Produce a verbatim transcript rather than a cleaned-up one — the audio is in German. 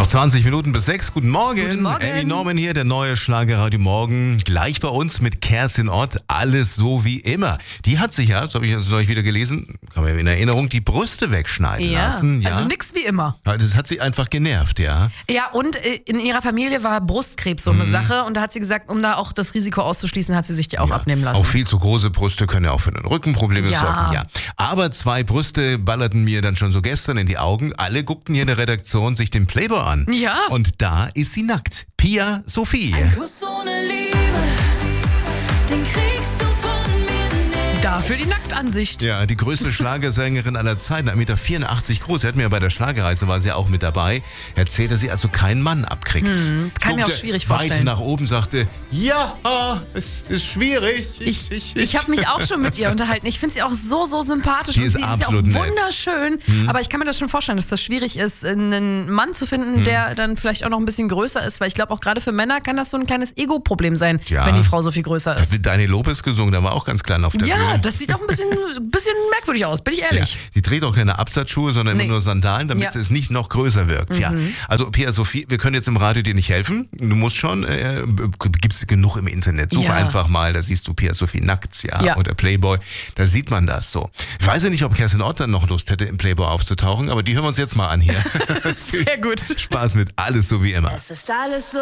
zwanzig Minuten bis sechs. Guten Morgen. Guten Morgen. Amy Norman hier, der neue Schlagerradio Morgen. Gleich bei uns mit Kerstin Ott. Alles so wie immer. Die hat sich ja, das habe ich jetzt neulich wieder gelesen, kann man in Erinnerung, die Brüste wegschneiden Ja, lassen. Ja, also nix wie immer. Ja, das hat sie einfach genervt, ja. Ja, und äh, in ihrer Familie war Brustkrebs so eine Mhm. Sache. Und da hat sie gesagt, um da auch das Risiko auszuschließen, hat sie sich die auch ja. abnehmen lassen. Auch viel zu große Brüste können ja auch für den Rücken Probleme Ja. sorgen. Ja. Aber zwei Brüste ballerten mir dann schon so gestern in die Augen. Alle guckten hier in der Redaktion sich den Playboy an. Ja. Und da ist sie nackt. Pia Sophie. Kuss ohne Liebe, den kriegst du von mir nicht. Dafür die Nacktansicht. Ja, die größte Schlagersängerin aller Zeiten, eins Komma vierundachtzig Meter groß. Sie hat mir ja bei der Schlagerreise, war sie auch mit dabei, erzählte sie also keinen Mann abkriegt. Hm, kann mir auch Guckte schwierig weit vorstellen. nach oben, sagte, ja, es ist schwierig. Ich, ich, ich habe mich auch schon mit ihr unterhalten. Ich finde sie auch so, so sympathisch. Die und ist sie ist ja auch absolut nett. wunderschön. Aber ich kann mir das schon vorstellen, dass das schwierig ist, einen Mann zu finden, der dann vielleicht auch noch ein bisschen größer ist. Weil ich glaube, auch gerade für Männer kann das so ein kleines Ego-Problem sein, Ja. wenn die Frau so viel größer Da ist. wird Dani Lopez gesungen, da war auch ganz klein auf der Ja, Bühne. das sieht auch ein bisschen, bisschen merkwürdig aus, bin ich Ja, ehrlich. die trägt auch keine Absatzschuhe, sondern Nee. immer nur Sandalen, damit Ja. Mhm. es nicht noch größer wirkt. Ja. Also Pia Sophie, wir können jetzt im Radio dir nicht helfen. Du musst schon, äh, gibt's genug im Internet. Such Ja. einfach mal, da siehst du Pia Sophie nackt, ja, Ja. oder Playboy. Da sieht man das so. Ich weiß ja nicht, ob Kerstin Ott dann noch Lust hätte, im Playboy aufzutauchen, aber die hören wir uns jetzt mal an hier. Sehr gut. Spaß mit Alles so wie immer. Es ist alles so